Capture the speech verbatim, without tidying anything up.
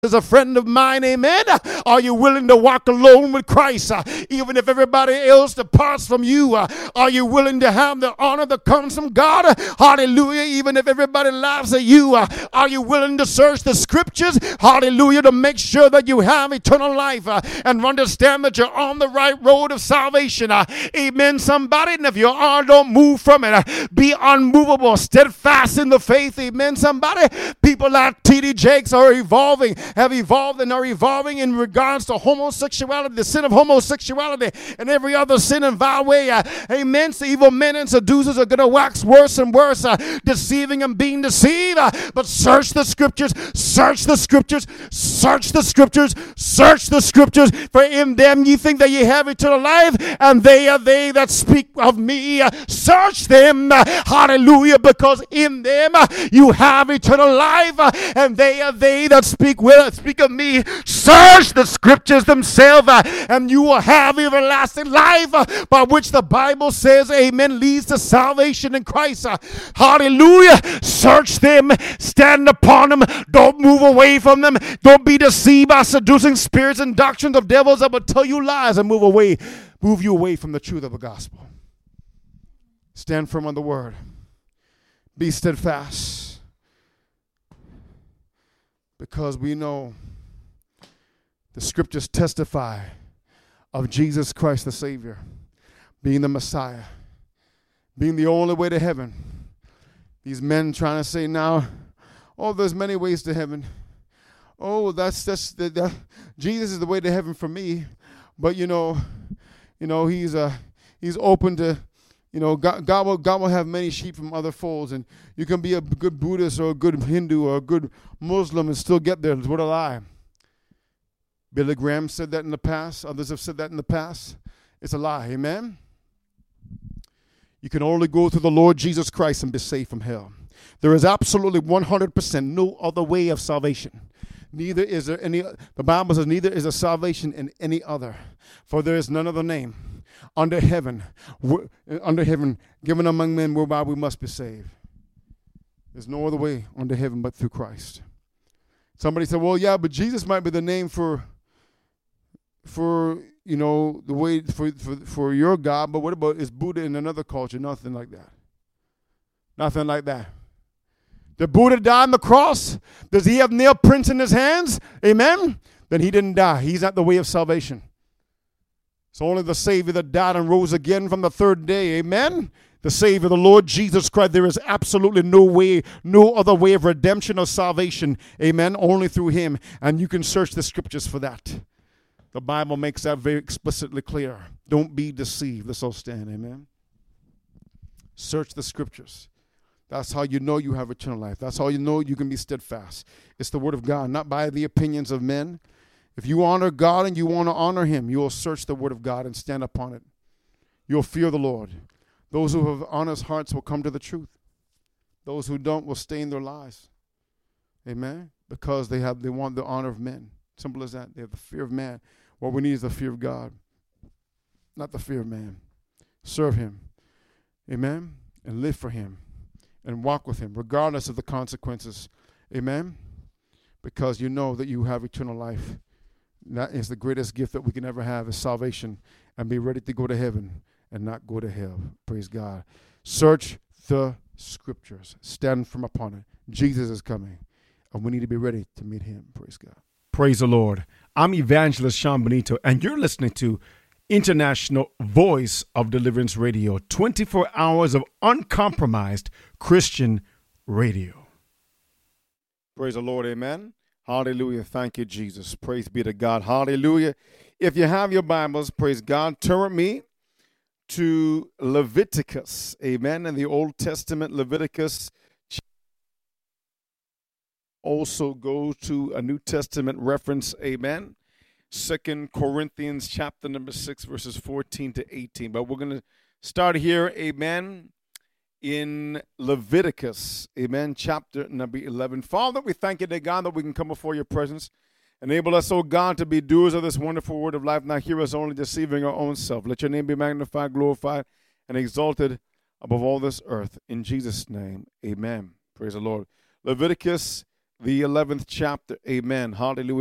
is a friend of mine, amen. Are you willing to walk alone with Christ? Uh, even if everybody else departs from you, uh, are you willing to have the honor that comes from God? Uh, hallelujah. Even if everybody laughs at you, uh, are you willing to search the scriptures? Hallelujah. To make sure that you have eternal life uh, and understand that you're on the right road of salvation. Uh, amen, somebody. And if you are, don't move from it. Uh, be unmovable, steadfast in the faith. Amen, somebody. People like T D Jakes are evolving. Have evolved and are evolving in regards to homosexuality, the sin of homosexuality, and every other sin and vile way. Uh, amen. So evil men and seducers are going to wax worse and worse, uh, deceiving and being deceived. Uh, but search the scriptures, search the scriptures, search the scriptures, search the scriptures. For in them ye think that ye have eternal life, and they are they that speak of me. Uh, search them, uh, hallelujah, because in them uh, you have eternal life, uh, and they are they that speak well. Speak of me. Search the scriptures themselves, uh, and you will have everlasting life, uh, by which the Bible says, amen, leads to salvation in Christ. Uh, hallelujah. Search them, stand upon them, don't move away from them, don't be deceived by seducing spirits and doctrines of devils that will tell you lies and move away, move you away from the truth of the gospel. Stand firm on the word. Be steadfast. Because we know the scriptures testify of Jesus Christ the Savior being the Messiah, being the only way to heaven. These men trying to say now, oh, there's many ways to heaven. Oh, that's that's the, the, Jesus is the way to heaven for me. But you know, you know, he's uh he's open to, you know, God, God will God will have many sheep from other folds, and you can be a good Buddhist or a good Hindu or a good Muslim and still get there. What a lie. Billy Graham said that in the past. Others have said that in the past. It's a lie. Amen. You can only go through the Lord Jesus Christ and be saved from hell. There is absolutely one hundred percent no other way of salvation. Neither is there any, the Bible says, neither is there salvation in any other. For there is none other name under heaven, under heaven, given among men whereby we must be saved. There's no other way under heaven but through Christ. Somebody said, well, yeah, but Jesus might be the name for, for you know, the way for, for, for your God, but what about is Buddha in another culture? Nothing like that. Nothing like that. Did Buddha die on the cross? Does he have nail prints in his hands? Amen? Then he didn't die. He's not the way of salvation. It's only the Savior that died and rose again from the third day. Amen? The Savior, the Lord Jesus Christ. There is absolutely no way, no other way of redemption or salvation. Amen? Only through him. And you can search the scriptures for that. The Bible makes that very explicitly clear. Don't be deceived. Let's all stand. Amen? Search the scriptures. That's how you know you have eternal life. That's how you know you can be steadfast. It's the word of God, not by the opinions of men. If you honor God and you want to honor him, you will search the word of God and stand upon it. You'll fear the Lord. Those who have honest hearts will come to the truth. Those who don't will stay in their lies. Amen? Because they have they want the honor of men. Simple as that. They have the fear of man. What we need is the fear of God, not the fear of man. Serve him. Amen? And live for him. And walk with him, regardless of the consequences. Amen? Because you know that you have eternal life. That is the greatest gift that we can ever have, is salvation. And be ready to go to heaven and not go to hell. Praise God. Search the scriptures. Stand firm upon it. Jesus is coming. And we need to be ready to meet him. Praise God. Praise the Lord. I'm Evangelist Sean Benito, and you're listening to International Voice of Deliverance Radio, twenty-four hours of uncompromised Christian radio. Praise the Lord, amen. Hallelujah. Thank you, Jesus. Praise be to God. Hallelujah. If you have your Bibles, praise God, turn with me to Leviticus, amen. In the Old Testament, Leviticus also goes to a New Testament reference, amen. Second Corinthians chapter number six, verses fourteen to eighteen. But we're going to start here, amen, in Leviticus, amen, chapter number eleven. Father, we thank you, dear God, that we can come before your presence. Enable us, oh God, to be doers of this wonderful word of life, not hear us only deceiving our own self. Let your name be magnified, glorified, and exalted above all this earth. In Jesus' name, amen. Praise the Lord. Leviticus the eleventh chapter. Amen. Hallelujah.